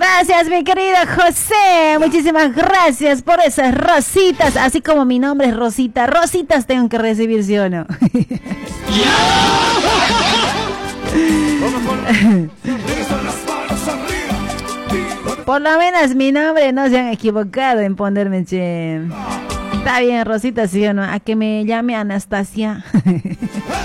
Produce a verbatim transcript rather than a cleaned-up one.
Gracias, mi querido José. Muchísimas gracias por esas rositas. Así como mi nombre es Rosita, rositas tengo que recibir, ¿sí o no? Por lo menos mi nombre no se han equivocado en ponerme, che. Está bien, Rosita, ¿sí o no? A que me llame Anastasia.